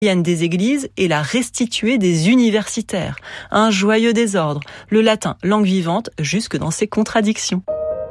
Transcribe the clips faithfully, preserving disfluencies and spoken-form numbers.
des églises et la restituée des universitaires. Un joyeux désordre, le latin, langue vivante, jusque dans ses contradictions.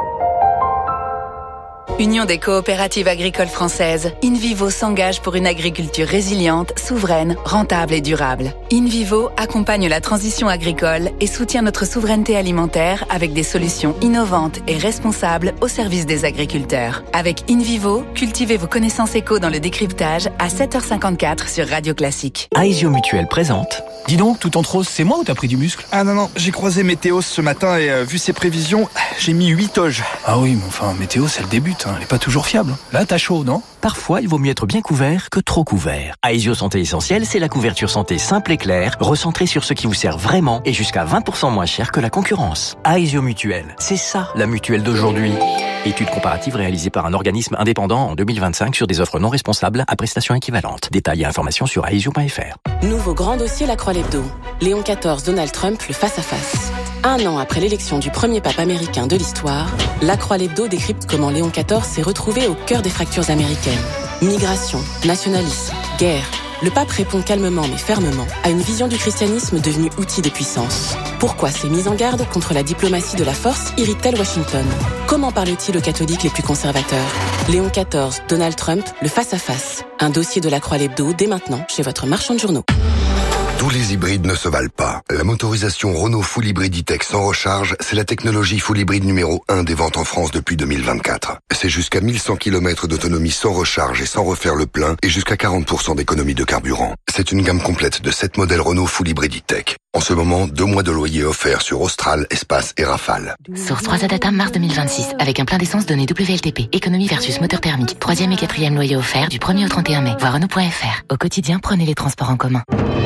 Union des coopératives agricoles françaises, InVivo s'engage pour une agriculture résiliente, souveraine, rentable et durable. InVivo accompagne la transition agricole et soutient notre souveraineté alimentaire avec des solutions innovantes et responsables au service des agriculteurs. Avec InVivo, cultivez vos connaissances éco dans le décryptage à sept heures cinquante-quatre sur Radio Classique. Aesio Mutuel présente. Dis donc, tout en rose, c'est moi ou t'as pris du muscle? Ah non, non, j'ai croisé Météo ce matin et euh, vu ses prévisions, j'ai mis huit toges. Ah oui, mais enfin, Météo, c'est le début, hein. Elle est pas toujours fiable. Là, t'as chaud, non? Parfois, il vaut mieux être bien couvert que trop couvert. Aesio Santé Essentielle, c'est la couverture santé simple et claire, recentrée sur ce qui vous sert vraiment et jusqu'à vingt pour cent moins cher que la concurrence. Aesio Mutuel, c'est ça, la mutuelle d'aujourd'hui. Étude comparative réalisée par un organisme indépendant en deux mille vingt-cinq sur des offres non responsables à prestations équivalentes. Détails et informations sur aesio point f r. Nouveau grand dossier La Croix-Lebdo. Léon quatorze, Donald Trump, le face-à-face. Un an après l'élection du premier pape américain de l'histoire, La Croix-Lebdo décrypte comment Léon quatorze s'est retrouvé au cœur des fractures américaines. Migration, nationalisme, guerre. Le pape répond calmement mais fermement à une vision du christianisme devenue outil de puissance. Pourquoi ces mises en garde contre la diplomatie de la force irritent-elles Washington? Comment parle-t-il aux catholiques les plus conservateurs? Léon quatorze, Donald Trump, le face-à-face. Un dossier de La Croix-Lebdo dès maintenant chez votre marchand de journaux. Tous les hybrides ne se valent pas. La motorisation Renault Full Hybrid E-Tech sans recharge, c'est la technologie Full Hybrid numéro un des ventes en France depuis deux mille vingt-quatre. C'est jusqu'à mille cent kilomètres d'autonomie sans recharge et sans refaire le plein et jusqu'à quarante pour cent d'économie de carburant. C'est une gamme complète de sept modèles Renault Full Hybrid E-Tech. En ce moment, deux mois de loyer offerts sur Austral, Espace et Rafale. Source trois A Data, mars deux mille vingt-six. Avec un plein d'essence donné W L T P. Économie versus moteur thermique. Troisième et quatrième loyer offert du premier au trente et un mai. Voir Renault point f r. Au quotidien, prenez les transports en commun.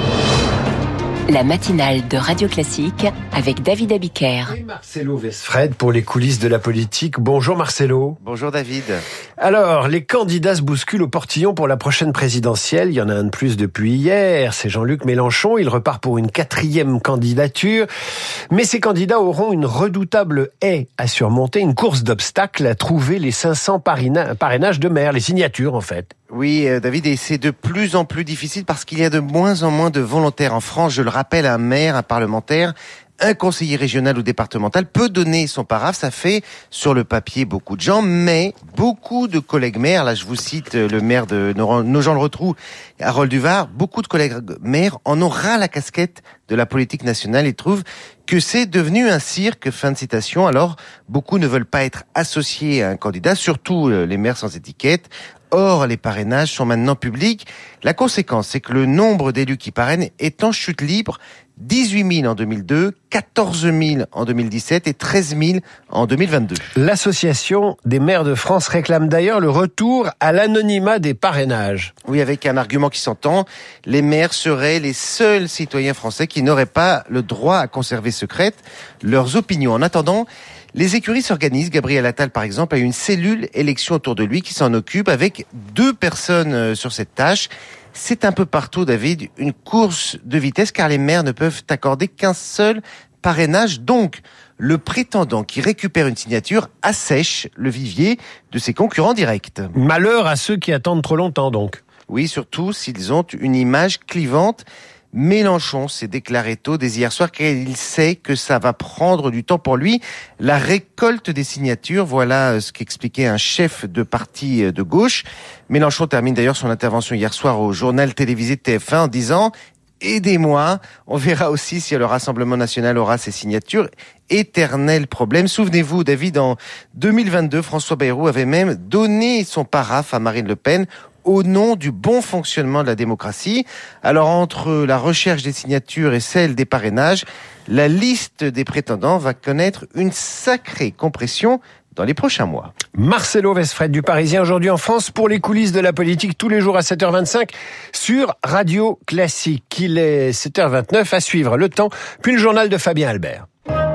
La matinale de Radio Classique avec David Abiker. Et Marcelo Westfred pour les coulisses de la politique. Bonjour Marcelo. Bonjour David. Alors, les candidats se bousculent au portillon pour la prochaine présidentielle. Il y en a un de plus depuis hier. C'est Jean-Luc Mélenchon. Il repart pour une quatrième candidature. Mais ces candidats auront une redoutable haie à surmonter, une course d'obstacles à trouver les cinq cents parraina- parrainages de maires, les signatures en fait. Oui, David, et c'est de plus en plus difficile parce qu'il y a de moins en moins de volontaires en France. Je le rappelle, un maire, un parlementaire, un conseiller régional ou départemental peut donner son paraphe. Ça fait sur le papier beaucoup de gens, mais beaucoup de collègues maires, là je vous cite le maire de Nogent-le-Rotrou, Harold Duvar, beaucoup de collègues maires en ont ras la casquette de la politique nationale et trouvent que c'est devenu un cirque, fin de citation. Alors, beaucoup ne veulent pas être associés à un candidat, surtout les maires sans étiquette. Or, les parrainages sont maintenant publics. La conséquence, c'est que le nombre d'élus qui parrainent est en chute libre. dix-huit mille en deux mille deux, quatorze mille en deux mille dix-sept et treize mille en deux mille vingt-deux. L'Association des maires de France réclame d'ailleurs le retour à l'anonymat des parrainages. Oui, avec un argument qui s'entend, les maires seraient les seuls citoyens français qui n'auraient pas le droit à conserver secrètes leurs opinions. En attendant, les écuries s'organisent. Gabriel Attal, par exemple, a une cellule élection autour de lui qui s'en occupe avec deux personnes sur cette tâche. C'est un peu partout, David, une course de vitesse car les maires ne peuvent accorder qu'un seul parrainage. Donc, le prétendant qui récupère une signature assèche le vivier de ses concurrents directs. Malheur à ceux qui attendent trop longtemps, donc. Oui, surtout s'ils ont une image clivante. Mélenchon s'est déclaré tôt dès hier soir car il sait que ça va prendre du temps pour lui. La récolte des signatures, voilà ce qu'expliquait un chef de parti de gauche. Mélenchon termine d'ailleurs son intervention hier soir au journal télévisé T F un en disant « Aidez-moi ». On verra aussi si le Rassemblement national aura ses signatures. Éternel problème. Souvenez-vous, David, en deux mille vingt-deux, François Bayrou avait même donné son paraphe à Marine Le Pen au nom du bon fonctionnement de la démocratie. Alors, entre la recherche des signatures et celle des parrainages, la liste des prétendants va connaître une sacrée compression dans les prochains mois. Marcelo Westfred du Parisien, aujourd'hui en France, pour les coulisses de la politique, tous les jours à sept heures vingt-cinq sur Radio Classique. Il est sept heures vingt-neuf, à suivre le temps, puis le journal de Fabien Albert.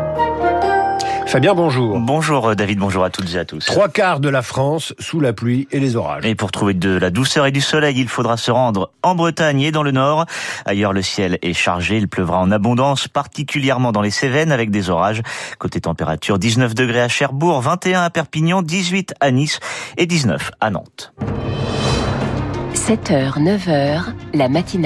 Fabien, bonjour. Bonjour David, bonjour à toutes et à tous. Trois quarts de la France sous la pluie et les orages. Et pour trouver de la douceur et du soleil, il faudra se rendre en Bretagne et dans le Nord. Ailleurs, le ciel est chargé, il pleuvra en abondance, particulièrement dans les Cévennes avec des orages. Côté température, dix-neuf degrés à Cherbourg, vingt et un à Perpignan, dix-huit à Nice et dix-neuf à Nantes. sept heures, neuf heures, la matinale.